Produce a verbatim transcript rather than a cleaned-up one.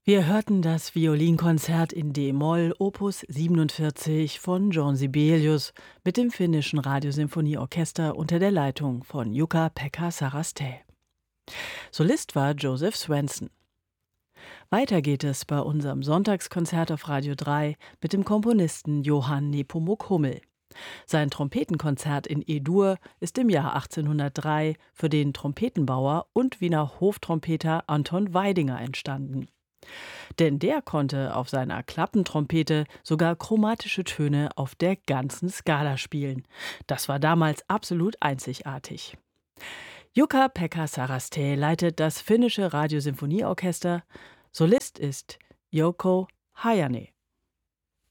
Wir hörten das Violinkonzert in D-Moll Opus siebenundvierzig von Jean Sibelius mit dem finnischen Radiosinfonieorchester unter der Leitung von Jukka-Pekka Saraste. Solist war Joseph Swenson. Weiter geht es bei unserem Sonntagskonzert auf Radio drei mit dem Komponisten Johann Nepomuk Hummel. Sein Trompetenkonzert in E-Dur ist im Jahr achtzehnhundertdrei für den Trompetenbauer und Wiener Hoftrompeter Anton Weidinger entstanden. Denn der konnte auf seiner Klappentrompete sogar chromatische Töne auf der ganzen Skala spielen. Das war damals absolut einzigartig. Jukka-Pekka Saraste leitet das finnische Radiosinfonieorchester. Solist ist Jouko Hajane.